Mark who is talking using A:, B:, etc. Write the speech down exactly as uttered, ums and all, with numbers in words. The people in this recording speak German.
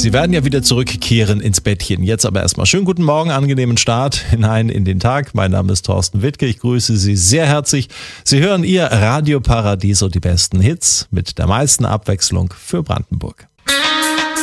A: Sie werden ja wieder zurückkehren ins Bettchen. Jetzt aber erstmal schönen guten Morgen, angenehmen Start hinein in den Tag. Mein Name ist Thorsten Wittke, ich grüße Sie sehr herzlich. Sie hören Ihr Radio Paradiso, die besten Hits mit der meisten Abwechslung für Brandenburg.